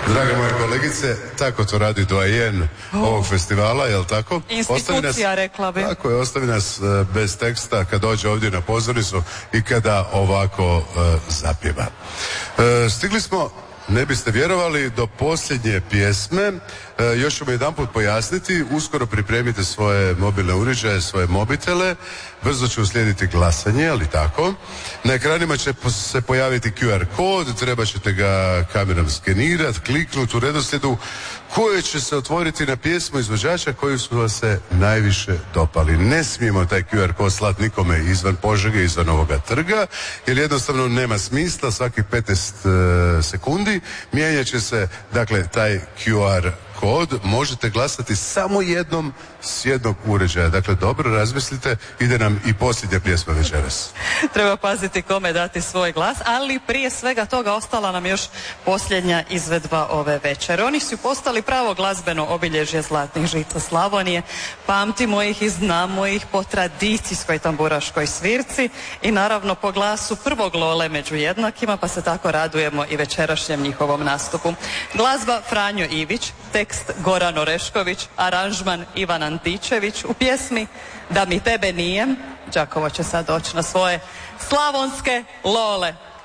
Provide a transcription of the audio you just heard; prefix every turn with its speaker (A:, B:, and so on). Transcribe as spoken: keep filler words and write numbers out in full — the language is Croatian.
A: Draga moja kolegice, tako to radi doajen ovog festivala, jel tako?
B: Institucija, rekla bi.
A: Tako je, ostavi nas uh, bez teksta kad dođe ovdje na pozornicu i kada ovako uh, zapjeva. Uh, stigli smo, ne biste vjerovali, do posljednje pjesme. E, još ćemo jedanput pojasniti, uskoro pripremite svoje mobilne uređaje, svoje mobitele, brzo će uslijediti glasanje, ali tako. Na ekranima će se pojaviti Q R kod, treba ćete ga kamerom skenirati, kliknuti u redoslijedu koje će se otvoriti na pjesmu izvođača koji su vas se najviše dopali. Ne smijemo taj Q R kod slati nikome izvan Požege, izvan ovoga trga, jer jednostavno nema smisla, svakih petnaest uh, sekundi mijenjat će se, dakle, taj Q R kod, možete glasati samo jednom s jednog uređaja. Dakle, dobro razmislite, ide nam i posljednja pjesma večeras.
B: Treba paziti kome dati svoj glas, ali prije svega toga ostala nam još posljednja izvedba ove večere. Oni su postali pravo glazbeno obilježje zlatnih žica Slavonije. Pamtimo ih i znamo ih po tradicijskoj tamburaškoj svirci i naravno po glasu prvog Lole među jednakima, pa se tako radujemo i večerašnjem njihovom nastupu. Glazba Franjo Ivić, tekst Goran Orešković, aranžman Ivan Antičević, u pjesmi Da mi tebe nije. Đakovo će sad doći na svoje slavonske Lole.